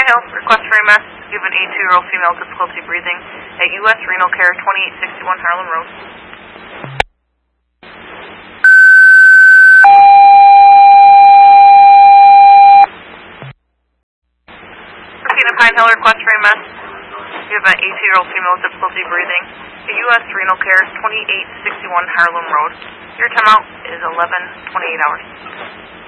Pine Hill, request for EMS. You have an 82-year-old female difficulty breathing at U.S. Renal Care, 2861 Harlem Road. Pine Hill, request for EMS. You have an 82-year-old female with difficulty breathing at U.S. Renal Care, 2861 Harlem Road. Your timeout is 11:28 hours.